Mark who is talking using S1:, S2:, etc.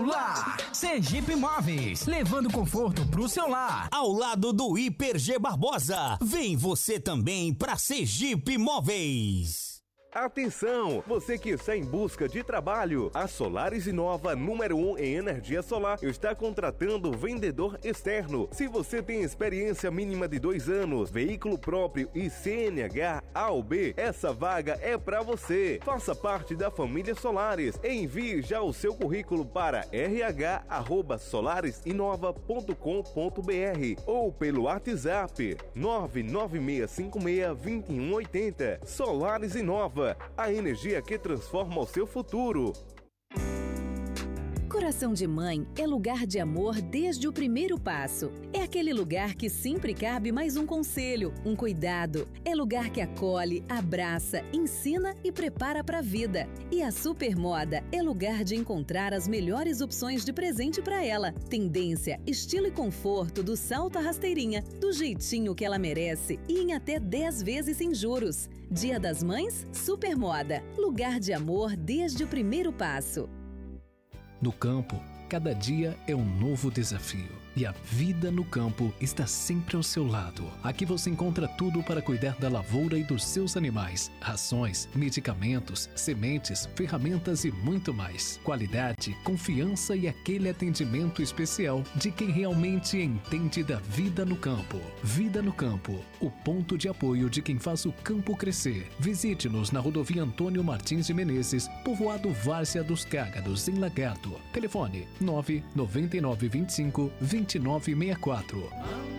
S1: celular. Sergipe Móveis, levando conforto pro seu lar.
S2: Ao lado do Hiper G Barbosa, vem você também pra Sergipe Móveis.
S3: Atenção, você que está em busca de trabalho, a Solaris Inova, número 1 em energia solar, está contratando vendedor externo. Se você tem experiência mínima de 2 anos, veículo próprio e CNH A ou B, essa vaga é para você. Faça parte da família Solaris. Envie já o seu currículo para rh@solarisinova.com.br ou pelo WhatsApp 996562180. Solaris Inova, a energia que transforma o seu futuro.
S4: Coração de Mãe é lugar de amor desde o primeiro passo. É aquele lugar que sempre cabe mais um conselho, um cuidado. É lugar que acolhe, abraça, ensina e prepara para a vida. E a Supermoda é lugar de encontrar as melhores opções de presente para ela. Tendência, estilo e conforto do salto à rasteirinha, do jeitinho que ela merece e em até 10 vezes sem juros. Dia das Mães, Supermoda. Lugar de amor desde o primeiro passo.
S5: No campo, cada dia é um novo desafio. E a vida no campo está sempre ao seu lado. Aqui você encontra tudo para cuidar da lavoura e dos seus animais. Rações, medicamentos, sementes, ferramentas e muito mais. Qualidade, confiança e aquele atendimento especial de quem realmente entende da vida no campo. Vida no Campo, o ponto de apoio de quem faz o campo crescer. Visite-nos na rodovia Antônio Martins de Menezes, povoado Várzea dos Cágados, em Lagarto. Telefone 99925 2964.